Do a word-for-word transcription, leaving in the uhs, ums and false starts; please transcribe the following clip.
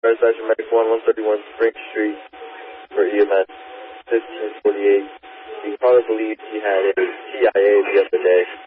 Fire Station Medic one, one thirty-one Spring Street for E M S fifteen forty-eight. The caller believes he had a T I A the other day.